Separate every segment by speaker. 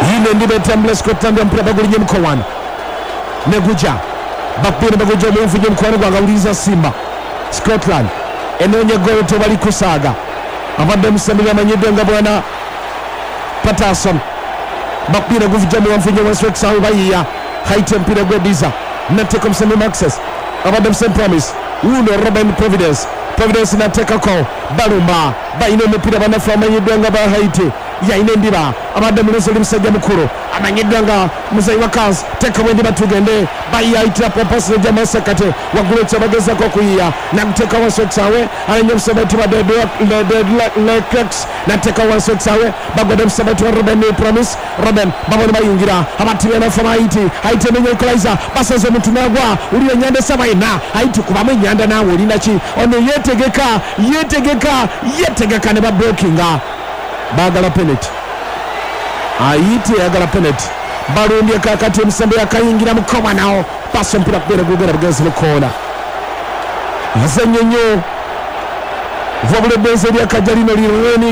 Speaker 1: yine ndibe tambula Scotland mpira bagulinye mkowana neguja bakbire baguja mumfuje mkowana gwangawuliza Simba Scotland enonye golo tebali kusaga abadde musamira amanyidde nga bwana Patterson bakbire guvujja mumfuje Westwood sawu bayiya haite mpira gwediza nateka msemi Maxes abadde St Promise uno Robin Providence nateka ko balumba bayine mupira banafa amanyidde nga ba Haiti yaine ndiba abadde mulizo limsajja mukuru amanyidde nga muzayi wakazi teka wendi batugende bayiya itira popasi jama sekate waguletse bageza ko kuyiya namteka wasotsawe alenya msabati wa the Cracks nateka wasotsawe bagode msabati wa Robin Promise Robin babone bayingira abatire na fama Haiti menye equalizer basaze mutunagwa uriyo nyande sabayina Haiti kubamu nyanda nawe linachi ono yetegeka ne ba blockinga bagala penalty Haiti yagala penalty balundi kakati musambe yakayingira mukoma nao paso mpira kubera gugera bugezi mukona azenyenyo vobule benzeri akajalino Reni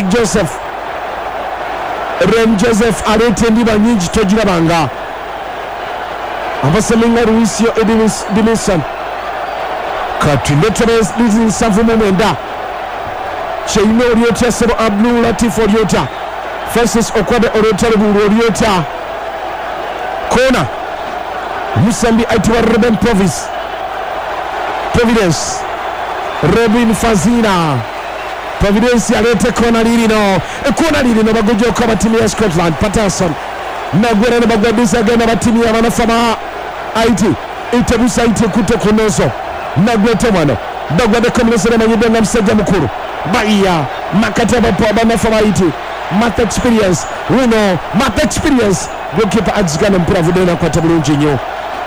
Speaker 1: Joseph arete ndiba nyingi togira banga abaseminga Luisio Edmilson kati neteres dizin savumu mwenda Cheino Oriota Sebo Abdul Latif Oriota Francis Okwade Oriota Oriota kona Musambi aitwa Robin Providence Robin Fazina Providence alete kona lirino bagojo kwa timu ya Scotland Patterson nagwera ne bagwadisa gana batimi ya manafama Haiti itebusa Haiti kutokonozo nagwete mwana bagwade komunese manyibe na msajja mukuru baia makataba po banafama Haiti math experience goalkeeper Adzikana mpira vudena kwa tabulunji nyo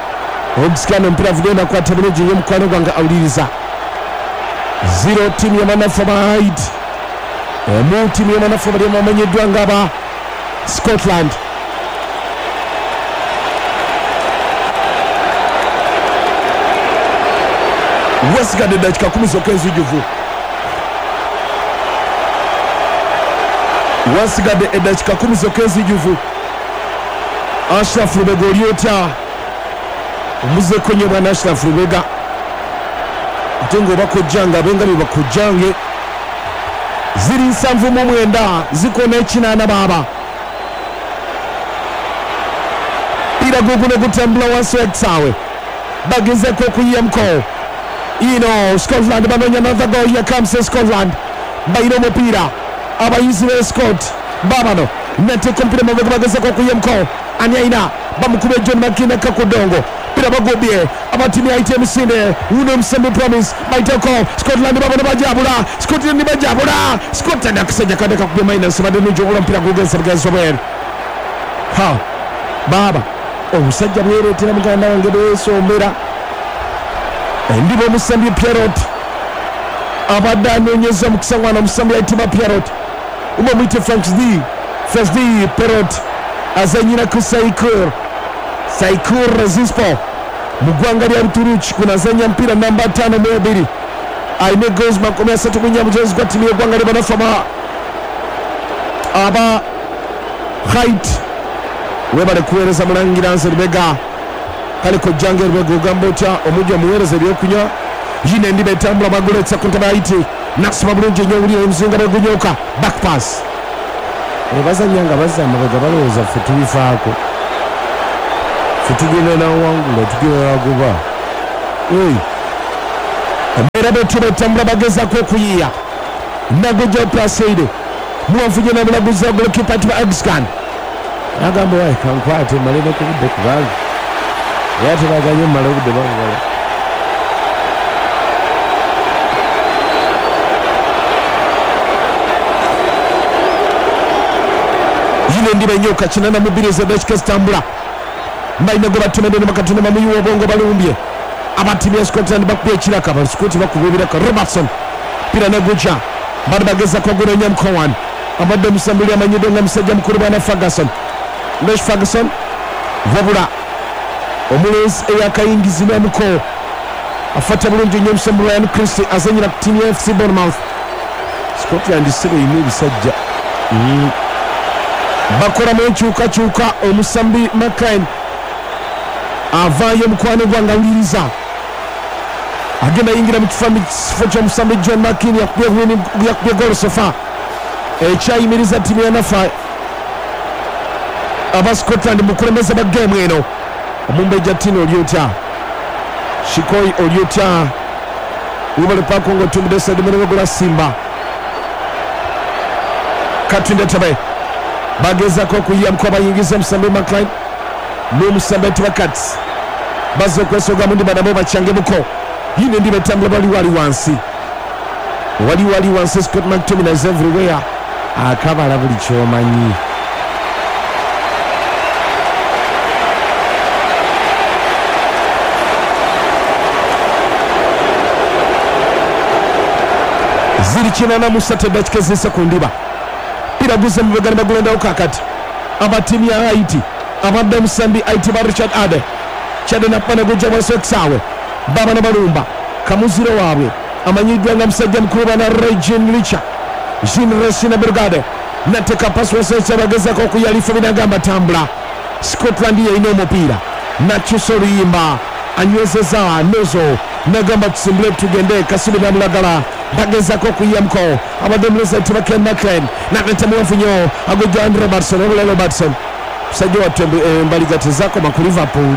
Speaker 1: mkwano gwanga auliriza 0 timu ya manafama Haiti mu timu ya manafama ya mamanyedwa ngaba Scotland wasigade dakika 10 zokezi juvu wasigade dakika 10 zokezi juvu Ashraf Rubega Oriota umuze kwenye bwana Ashraf Rubega atengo bakujanga bengabi bakujange ziri nsanvu mu mwenda zikona ekinana baba pira guguno gutambula waswetsawe bageze ko kuyemko Scotland banonya another goal. Here comes Scotland bayino mupira abayizire Scott babano nete kompire mabageza ko kuyemko anyaina bamukube John Makina kakudongo pira bagobye abatini Haiti msinde uno msembe Promise baiteko Scotland babano bajabula Scotland akisenya kadeka kubye minus badenu jogora mpira gugeza bgazober baba omusajja bwere tena muganda wange besombera ndibo musambi Pierrot abadde anonyeza mukisangwana musambi aitima Pierrot umamwite Francis D Pierrot azanyira ku Saikur Rezispo mugwanga lya Uturuki kunazanya mpira namba 5 mu 2 aine goals 13 kunya mchezo kwa timu ya gwanga lya banafama aba Haiti webale kuwereza mulangira Rubega kaliko jange Rubega ugambota omujja muwereza lyo kunya yine ndibe tambula bagoletsa kuntaba Haiti nasaba bulungi nyo uli mzinga bagunyoka back pass bazanyanga bazama bagabaloza futubifako futugene na wangu tukiwe waguba mbera betu betambula bageza ko kuyiya nagojo plaseide muwafuje na bulaguza goalkeeper ati Adzikana agambo wae kankwate malene kubudde kubaga yate baganye malobudde bangala yine ndibe nyoka kinana mubiriza dakika stambula mbaine go batumende makatuna mamuyu obongo balumbye abatimu ya Scotland bakubye kiraka basikuti bakubira ka Robertson pira na gucha badageza ko goro nyamkowan abadde musambuli amanyido nga musajja mukuru bana Ferguson vabula omulezi eyakayingizibwa muko afata bulungi nnyo musambuli Ryan Christie azanyira ku timu ya FC Bournemouth Scotland sebe ine bisajja bakoramu enkyukakyuka. Omusambi McLean avaayo mukwano gwange awuliriza agenda yingira mu kifo ky'omusambi John McKean yakubye golo sofa ekyayimiriza ttiimu ya Nafa aba Scotland mukulembeze ba geemu eno. Omumbejja Tino olyotya Shikoi olyotya Wibale Pako ng'otumbudde Saidi Munebegola Simba Katwinde Tabe bagezaako okuyiyamuko abayingiza omusambi McLean n'omusambi Tibakati bazze okwesoga mu ndiba nabo bakyangemuko. Yino endiba etambula wali wansi Scott McTominay is everywhere akabala buli kyomanyi. Ziri 83 eddakiika ezisa ku ndiba piraguze mu begana bagulendawo kakati abatiimu ya Haiti abadde omusambi Haiti ba Richard Ade Chade Napana gujja bwaso ekisaawe baba na balumba kamuziro waabwe amanyiddwa nga musajja mukulu bana Regine Licha Jean Resina Brigade nateka paswasesa bagezaako okuyalifa binagamba tambula. Scotland yeyina omupiira nakyusa oluyimba anywezeza nozo nagamba tusimbule tugende Kasibi namulagala bagezaako okuyiyamuko abadde muleza tibake McLean naleta muwafu nnyo agujja Andrew Robertson obula Robertson musajja wattu embaliga tezaakoma ku Liverpool.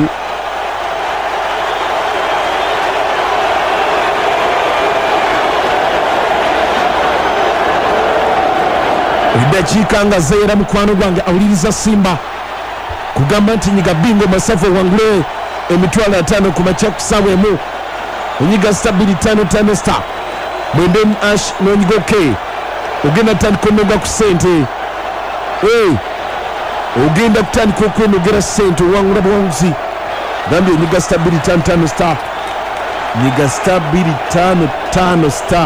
Speaker 1: Eddakiika nga zeera mukwano gwange awuliriza Simba kugamba nti nyiga bingo masafu wangule emitwalo 5 ku makya ku ssaawa emu onyiga star 255 star mwendemu ash n'onyiga oke ogenda tandika onoga ku ssente ogenda kutandika okwenogera ssente owangula buwanguzi gambye onyiga star 255 star nyiga star 255 star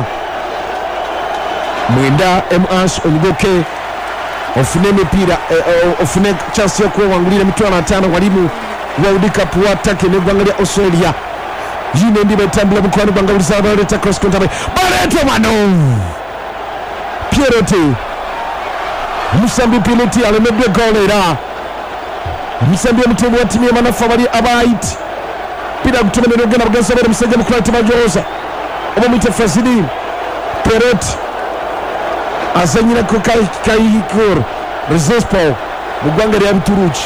Speaker 1: mwenda mash onyigoke ofune emipiira ofune chance yokwewangulira emitwalo 5 walimu World Cup wa Turkey n'eggwanga lya Australia. Yino ndiba etambula mukwano gwanga buliza baleta cross country baleeta wano Pierotti omusambi Pierotti alemeddwa goal era omusambi omutemu wa ttiimu y'Amanafa bali aba Haiti pira gutomera ogenda bugenza bere musajja mukulu tebajooza oba mwite Fazili Pierotti azanyira ku Kaikur Rizespo mu ggwanga lya Buturuki.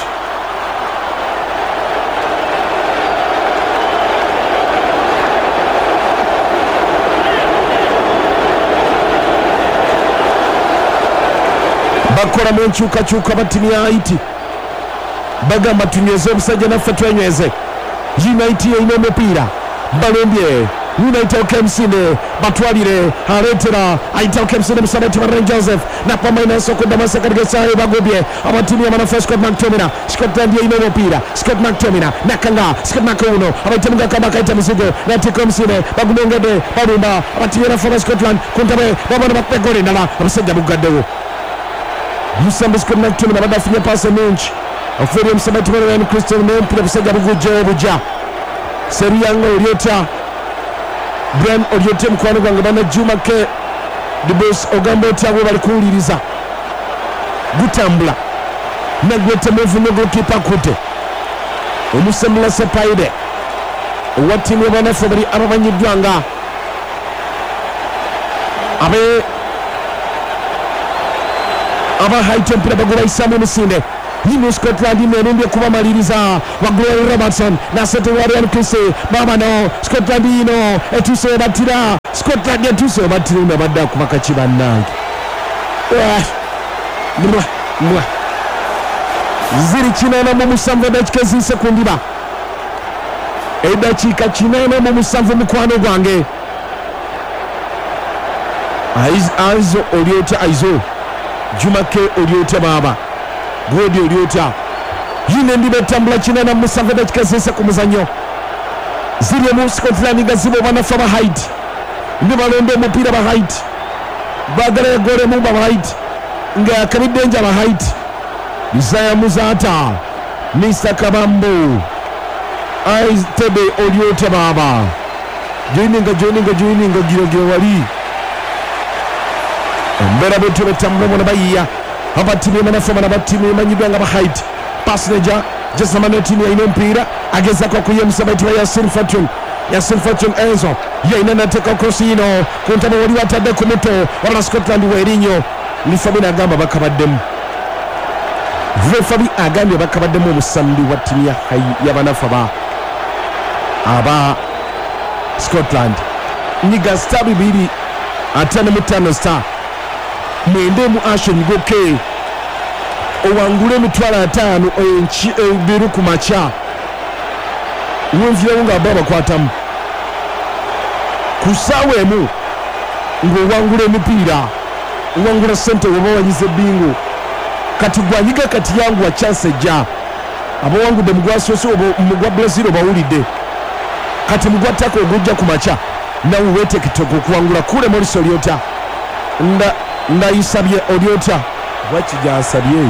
Speaker 1: Bakola mu nkyukakyuka battiimu ya Haiti bagamba tunyweze omusajja naffe twenyweze. United yeyina omupiira balombye United Kemsine batwalire aletera United Kemsine musabati wa Joseph na pamana soko damasa katika sahi bagobye abatimu ya Manafa Scott McTominay Scotland yeyina omupiira Scott McTominay nakanga Scott McOno abatimu kama kaita mizigo na Kemsine bagumongede balumba abatimu ya Manafa Scotland kuntabe babana bakpegole ndala abasajja bugaddewo Musambi Scott McTominay badafunye pasi ennungi oferi omusabati wa Ryan Christian n'omupiira busajja bugujja obujja Serianga Oliota Brian Oliote mukwano gwange bana Juma K Dibos ogamba otyabwe bali kuwuliriza gutambula nagwete muvuno gokipa kute omusambula Sepaide owa ttiimu y'Abanafa bali abamanyiddwa nga aba Haiti omupiira bagoba isaamu emisinde yino Scotland nerumbye kubamaliriza waggulu Robertson nasete wa Ryan Christie babano Scotland yino etuse batira Scotland etuse batira nabadda kubaka kibannange ziri 87 eddakiika eziyise ku ndiba eddakiika 87 mukwano gwange aizo Oliota aizo Jumake Oliota baba Godi Oliota yine ndiba etambula 87 eddakiika eziyise ku muzannyo ziri mu Scotland nga zibo Banafa ba Haiti nibalonda omupiira ba Haiti bagala egole mu ba Haiti nga yakanidde nja ba Haiti Isaiah Muzata Mr. Kabambo Tebe Oliota baba joininga giro wali embera betu betambula bona bayiya abatimu emanafoma nabatimu emanyidwa nga bahaiti pasneja jesamanetini yaina omupiira agezako okuyemusa baitibwa Yasin Fortune Enzo yaina nateka krosi ino ku ntabo wali watadde ku muto wabula Scotland werinyo Fabi agamba bakabaddemu Fabi agambye bakabaddemu omusambi wa ttimu y'abanafu aba Scotland nyiga star 255 star mwende mu action goke owangule emitwalo 5 ebiru ku macha wonvirawo nga baba kwatamu ku ssaawa emu ng'owangula emipiira owangula ssente oba wanyize bingo kati gwanyiga kati yangu wa chance ejja abawangudde mugwasoose mugwa Brazil obawulidde kati mugwa ttaka ogujja ku macha nawe weetekitoko okuwangula kule Morris Olyota ndayisabye Olyota bwakijasabye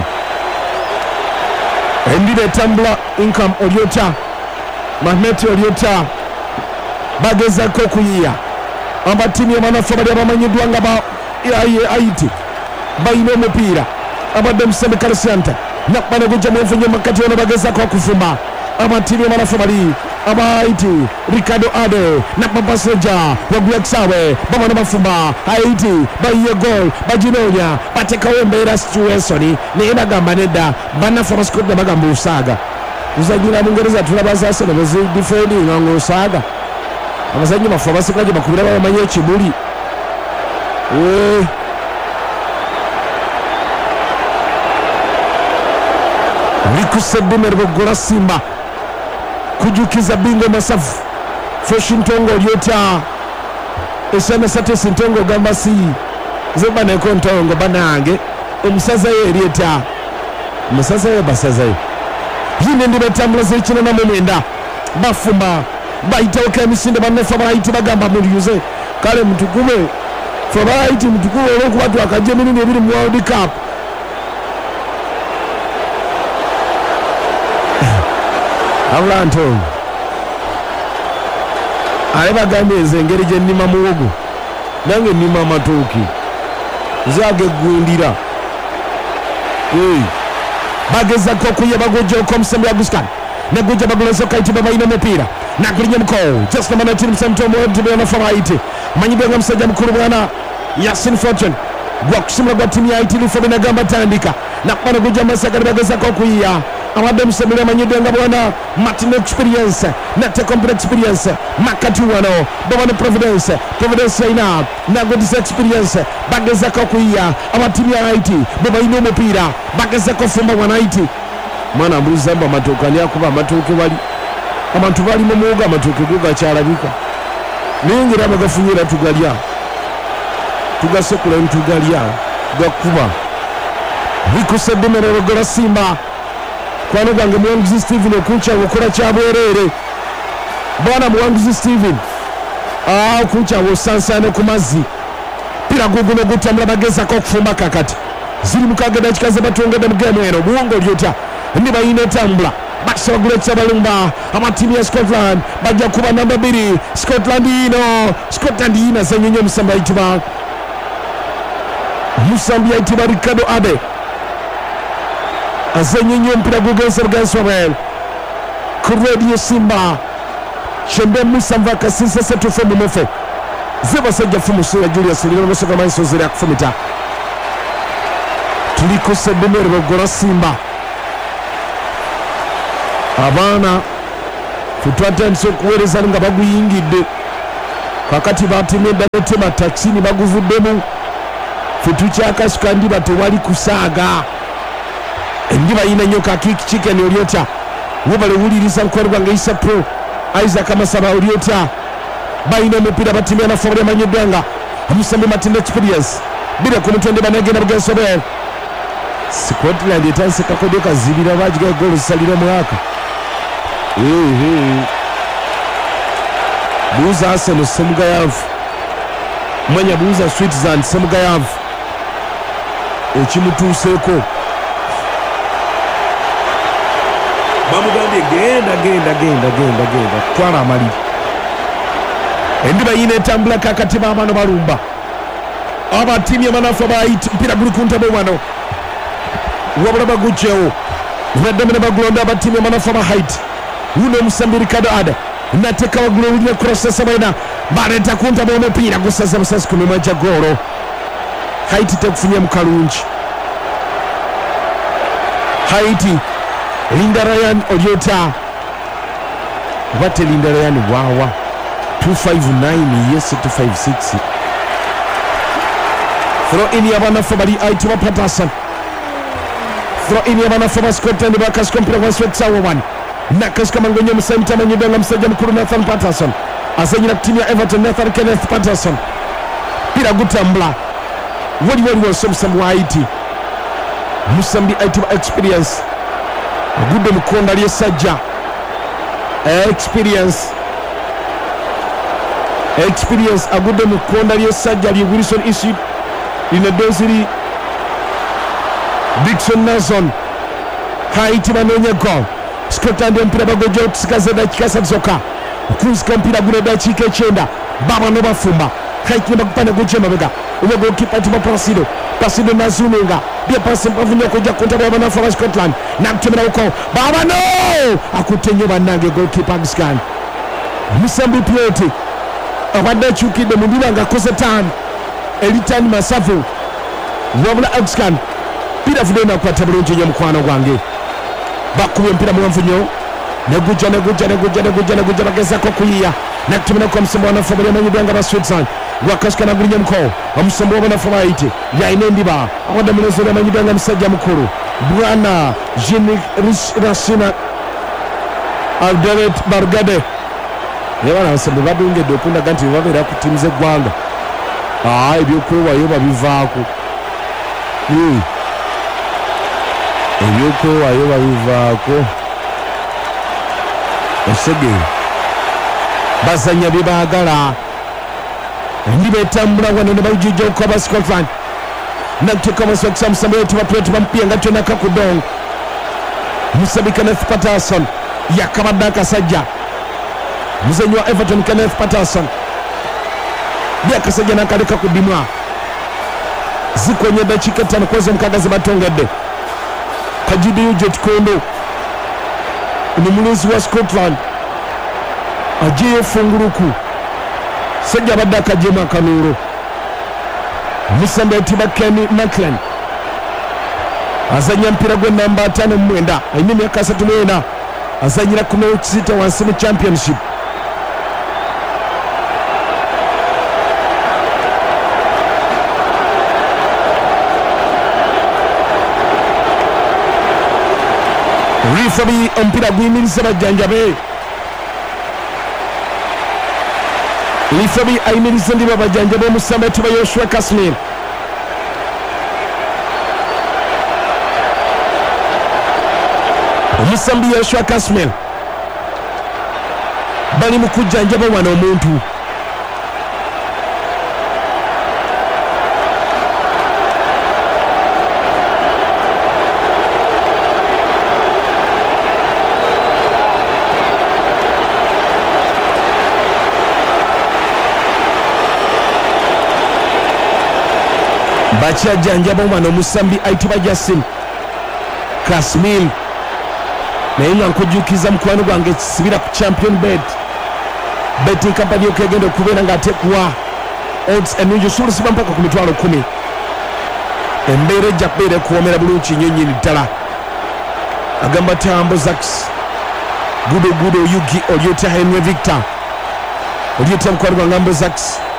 Speaker 1: endira etambula income Olyota Mahmet Olyota bagezako okuyiya abatimu y'abanafu bali abamanyiddwa nga ba Haiti balina omupiira abadde Musembe Kalisianta nakubana gujja mwenfunye makati ono bagezako okufuma abatimu y'abanafu bali aba Haiti Ricardo Ade napapaseja wagula kisaawe bamana bafuma Haiti bayiye gol baginonya batekawo embeera situation naye bagamba nedda banafu abasikotna bagamba osaaga uzanyira Bungereza tulaba zaasene bezidifendinga ng'osaaga abazanyi bafu abasikira gye bakubira babamanye ekimuli likuseddeme libogola Simba kujukiza bingo masafu Fresh Ntongo Olyota esana satesi Ntongo gamba si zeba neko Ntongo banange omusaza ye Eryeta omusaza ye basaza ye yine ndi betambula z'ekina na mwenda bafuma baitawoka emisinde bannefa bahaiti bagamba muliyuze kale mutukume fe bahaiti mutukume olwokuba twakajja emirundi 2 mu World Cup abula Ntongo ale bagambye nze engeri gye nnima muwogo nange nnima amatooke zagegundira bagezako okuye bagojjako omusembe Aguskan negujja bagulaso kaiti babalina omupiira nakulinya mukowo just number 19 musamtomwetibanafa Haiti manyidwe nga musajja mukulu bwana Yasin Fortune gwakusimula gwa timu ya Haiti Fabi nagamba tandika nakubana gujja masakali bagezako okuyiya abadde musembere amanyidwe nga bwana Martin Experience nate Complete Experience makati wano babana Providence ina nagodisa Experience bagezako okuyiya abatimu ya Haiti babalina omupiira bagezako fumba wana Haiti mwana mbuliza mba amatooke ani akuba amatooke bali abantu bali mu muwogo amatooke go gakyalabika naye ngeri abagafunyira tugalya tugasekula ntugalya gakuba bikuseddeme lologola Simba kwano gwange muwanguzi Steven okunkyawa okola kyabwereere bwana muwanguzi Steven okunkyawa osansane ku mazzi pira guguno gutambula bagezako okufumba kakati ziri mukaaga dakika ze batongedde mu geemu eno Buwongo Olyota ndi bayina etambula bakisa bagulekisa balumba amatimu ya Scotland bajja kuba namba 2 Scotland ina zenyenye omusambi ayitibwa Ricardo Ade azenyenye omupiira gugenze Bugenswabel ku Radio Simba Shembe Musa Mvaka Sisa Setufe Mumofe zebasajja fumusula Julius Lino Musoga Manso zira kufumita tuliko seddemere bagola Simba abaana futwatandise okuweereza nga baguyingidde kakati batemye eddala etema takisini baguvuddemu fetukyakasuka ndiba tewali kusaaga endiba yina nnyo kakiki chicken Olyota webale wuliriza nkolebwa nga Isa Pro Isaac Amasaba Olyota bayina omupiira batimya nafobole amanyiddwa nga omusambi Martin Experience bire ku mutwe ndiba negenda Bugensobel Scotland etandise kakodyo kazibira bagigaye golo zisalira mwaka buuza Arsenal Semugayavu mwanya buuza Switzerland Semugayavu ekimutuuseeko bamugambye genda twala amaliri endiba yina etambula kakati baamano balumba abatiimi amanafu abaiti mpira guli ku ntebe wano wabula bagugyewo baddemu ne bagulonda abatiimu emanafu aba Haiti uno omusambi Ricardo Ada nateeka waggulu owulire kurosesa baina baleeta kuntaba omupiira gusaza busasi 10 goolo Haiti tekufunye mu kalungi Haiti Linda Ryan Olyota bate Linda Ryan wawa 259 yes 256 throw in yabanafu bali Aituma Patterson throw in yabanafu ba Scotland bakasika mpira gwa swetsawo 1 nakasika mangonyo musenta manyidanga musajja mukuru Nathan Patterson azanyira timu ya Everton Nathan Kenneth Patterson pira gutambula wali omusambi wa Haiti musambi Aituma experience agudde mukonda ly'essajja experience agudde mukonda ly'essajja lye Wilson Isip lino Desiri Dixon Nelson Haiti banoonya goal Scotland empira bagojja okusigaza eddakiika 3 zokka okunzika omupiira guno eddakiika 9 baba nobafumba Haiti nebakupana gujja emabega oba goalkeeper Aituma Placido nazuminga bya pasi mpavunya okujja kuntaba abanafu aba Scotland nakutemerawo baba no akutte nnyo bannange goalkeeper Agiscan musambi Pioti abadde akyukidde mu ndiba ng'akoze taani eritani masavu wabula Agiscan mpira vudde nakwata bulungi nnyo mukwano gwange bakubye mpira muwanvu nnyo negujja bagezaako okuyiya nakutemerako omusambi wabanafu abali amanyiddwa nga ba Switzerland gwakasika nagulinya muko omusambi wabanafu ba Haiti yalina endiba awadde munezero amanyiddwa nga musajja mukulu Bwana Jean Racina Aldaret Bargade yabana abasambi badungedde okundaga nti babeera ku ttiimu z'eggwanga ebyokwewayo babivaako ebyokwewayo babivaako osege bazanya bye baagala ndi betambula wano ne bajujja okuba Scotland nakuteeka amasokisa musambi wetubapuletu bamupiya nga kyonna kakudong musabi Kenneth Patterson yakabadde akasajja muzanyi wa Everton Kenneth Patterson byakasajja nakaleka kudimwa zikonye eddakiika 5 kwezi omukaaga zibatongedde Kajidi Ujet Kondo ni mulunzi wa Scotland ajeyo funguluku sajja abadde akajjemu akanuuro musambi Aituma Kenny Macklin azanya mpira gwe namba 59 alina emyaka 34 azanyira 16 wansi mu championship rifabi omupiira guyimiriza bajjanjabe rifabi ayimiriza ndiba bajjanjabe omusambi Aituma Joshua Kasmir omusambi Joshua Kasmir bali mu kujjanjaba wano omuntu bakyajjanjaba omwana omusambi Aituma Jassim Kasmir naye nga nkujjukiza mukwano gwange kisibira ku champion betting company okegenda okubeera ng'ateekuwa odds ennungi osuulusiba mpaka ku mitwalo 10 embeera ejja kubeera ekuwoomera bulungi nnyo nnyini ddala agamba Tambo Zax gudo Yugi Olyota Henry Victor Olyota mukwano gwange Ambo Zax